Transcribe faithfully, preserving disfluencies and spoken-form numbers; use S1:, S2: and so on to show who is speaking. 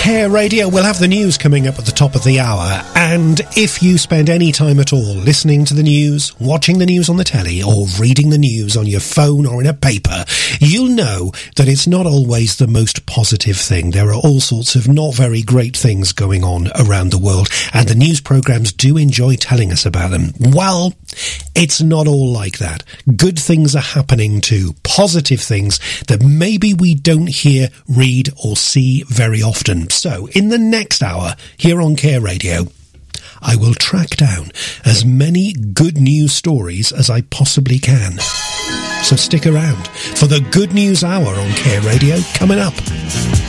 S1: Care Radio. We'll have the news coming up at the top of the hour, and if you spend any time at all listening to the news, watching the news on the telly, or reading the news on your phone or in a paper, you'll know that it's not always the most positive thing. There are all sorts of not very great things going on around the world, and the news programmes do enjoy telling us about them. Well, it's not all like that. Good things are happening too. Positive things that maybe we don't hear, read or see very often. So, in the next hour, here on Care Radio, I will track down as many good news stories as I possibly can. So stick around for the Good News Hour on Care Radio coming up.